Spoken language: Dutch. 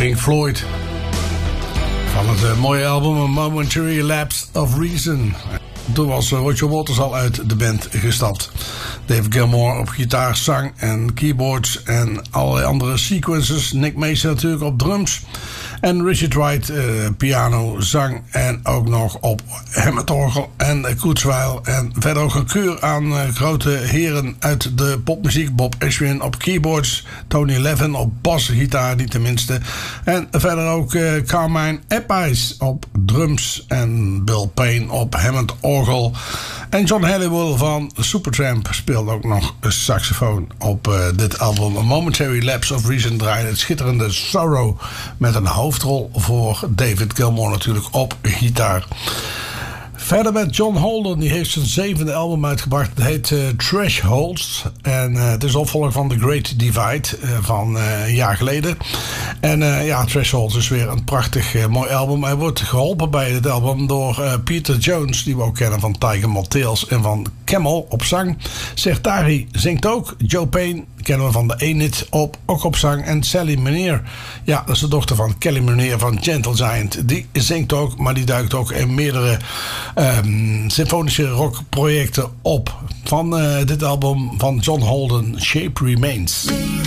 Pink Floyd. Van het mooie album A Momentary Lapse of Reason. Toen was Roger Waters al uit de band gestapt. Dave Gilmour op gitaar, zang en keyboards en allerlei andere sequences. Nick Mason natuurlijk op drums. En Richard Wright piano, zang en ook nog op Hammondorgel en Kurzweil. En verder ook een keur aan grote heren uit de popmuziek. Bob Ezrin op keyboards, Tony Levin op basgitaar, niet tenminste. En verder ook Carmine Appice op drums en Bill Payne op Hammondorgel. En John Halliwell van Supertramp speelt ook nog een saxofoon op dit album. A Momentary Lapse of Reason draaide het schitterende Sorrow met een hoofdrol voor David Gilmour natuurlijk op gitaar. Verder met John Holden, die heeft zijn 7e album uitgebracht. Het heet Thresholds. En het is opvolger van The Great Divide van een jaar geleden. En Thresholds is weer een prachtig mooi album. Hij wordt geholpen bij dit album door Peter Jones, die we ook kennen van Tiger Mothers en van Camel op zang. Sertari zingt ook. Joe Payne kennen we van de Enid ook op zang. En Sally Meneer, ja, dat is de dochter van Kelly Meneer van Gentle Giant. Die zingt ook, maar die duikt ook in meerdere symfonische rockprojecten op. Van dit album van John Holden, Shape Remains.